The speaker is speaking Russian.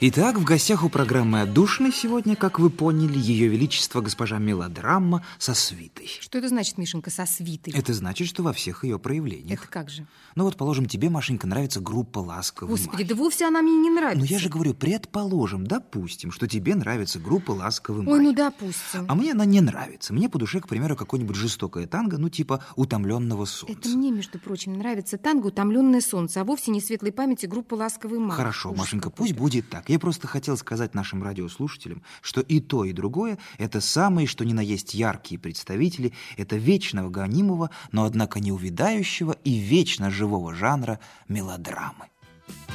Итак, в гостях у программы «Отдушина» сегодня, как вы поняли, Ее Величество госпожа Мелодрама со свитой. Что это значит, Мишенька, со свитой? Это значит, что во всех ее проявлениях. Это как же? Ну вот, положим, тебе, Машенька, нравится группа «Ласковый Господи, май». да вовсе она мне не нравится. Ну я же говорю, предположим, допустим, что тебе нравится группа «Ласковый май». Ой, ну допустим. А мне она не нравится. Мне по душе, к примеру, какое-нибудь жестокое танго, ну типа «Утомленного солнца». Это мне, между прочим, нравится танго «Утомленное солнце», а вовсе не светлой памяти группа «Ласковый май». Хорошо, Ужас Машенька, какой-то. пусть будет так. Я просто хотел сказать нашим радиослушателям, что и то, и другое – это самые, что ни на есть, яркие представители это вечного гонимого, но, однако, неувядающего и вечно живого жанра мелодрамы.